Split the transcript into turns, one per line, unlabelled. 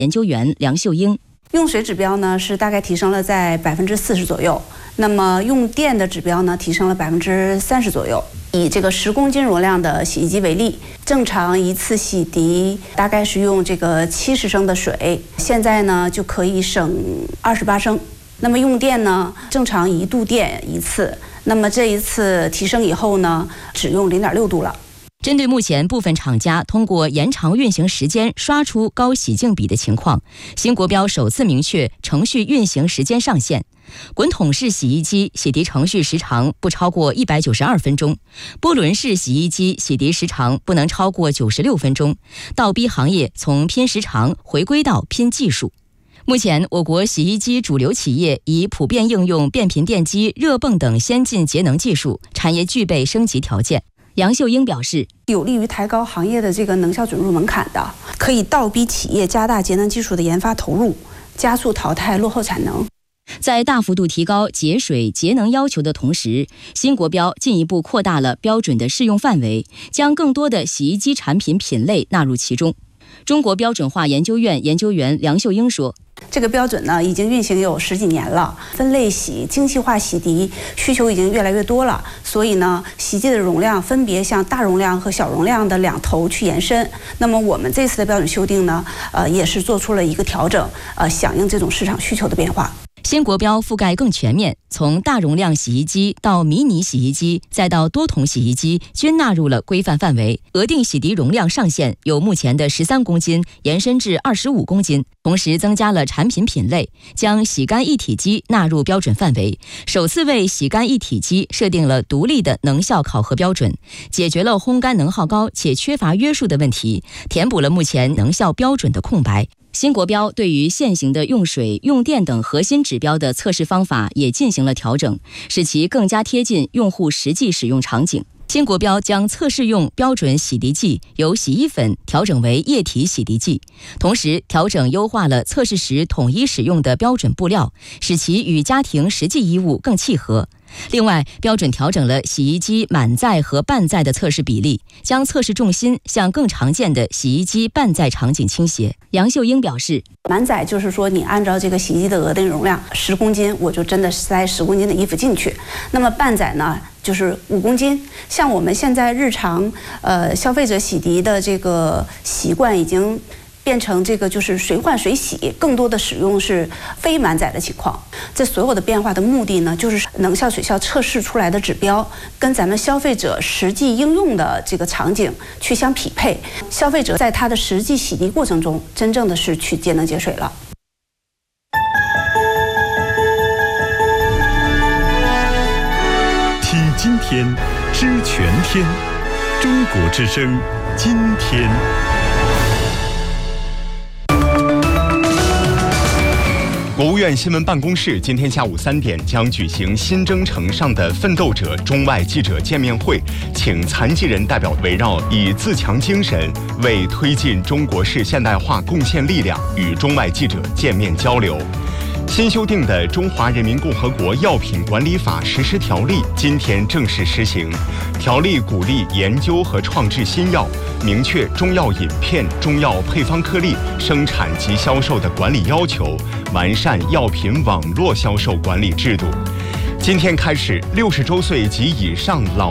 研究员梁秀英。
用水指标呢是大概提升了在40%左右，那么用电的指标呢提升了30%左右。以这个10公斤容量的洗衣机为例，正常一次洗涤大概是用这个70升的水，现在呢就可以省28升。那么用电呢，正常1度电一次，那么这一次提升以后呢，只用0.6度了。
针对目前部分厂家通过延长运行时间刷出高洗净比的情况，新国标首次明确程序运行时间上限。滚筒式洗衣机洗涤程序时长不超过192分钟，波轮式洗衣机洗涤时长不能超过96分钟。倒逼行业从拼时长回归到拼技术。目前，我国洗衣机主流企业已普遍应用变频电机、热泵等先进节能技术，产业具备升级条件。杨秀英表示，
有利于抬高行业的这个能效准入门槛的，可以倒逼企业加大节能技术的研发投入，加速淘汰落后产能。
在大幅度提高节水节能要求的同时，新国标进一步扩大了标准的适用范围，将更多的洗衣机产品品类纳入其中。中国标准化研究院研究员梁秀英说，
这个标准呢已经运行有10几年了，分类洗、精细化洗涤需求已经越来越多了，所以呢，洗衣机的容量分别向大容量和小容量的2头去延伸。那么我们这次的标准修订呢，也是做出了一个调整，响应这种市场需求的变化。
新国标覆盖更全面，从大容量洗衣机到迷你洗衣机，再到多筒洗衣机，均纳入了规范范围。额定洗涤容量上限由目前的13公斤延伸至25公斤，同时增加了产品品类，将洗干一体机纳入标准范围，首次为洗干一体机设定了独立的能效考核标准，解决了烘干能耗高且缺乏约束的问题，填补了目前能效标准的空白。新国标对于现行的用水、用电等核心指标的测试方法也进行了调整，使其更加贴近用户实际使用场景。新国标将测试用标准洗涤剂由洗衣粉调整为液体洗涤剂，同时调整优化了测试时统一使用的标准布料，使其与家庭实际衣物更契合。另外，标准调整了洗衣机满载和半载的测试比例，将测试重心向更常见的洗衣机半载场景倾斜。杨秀英表示，
满载就是说你按照这个洗衣机的额定容量10公斤，我就真的塞10公斤的衣服进去。那么半载呢，就是5公斤。像我们现在日常消费者洗涤的这个习惯已经变成这个就是随换随洗，更多的使用是非满载的情况。这所有的变化的目的呢，就是能效水效测试出来的指标跟咱们消费者实际应用的这个场景去相匹配，消费者在他的实际洗涤过程中，真正的是去节能节水了。
听今天，知全天，中国之声，今天。国务院新闻办公室今天下午3点将举行新征程上的奋斗者中外记者见面会，请残疾人代表围绕以自强精神为推进中国式现代化贡献力量，与中外记者见面交流。新修订的《中华人民共和国药品管理法》实施条例今天正式施行。条例鼓励研究和创制新药，明确中药饮片、中药配方颗粒生产及销售的管理要求，完善药品网络销售管理制度。今天开始，60周岁及以上老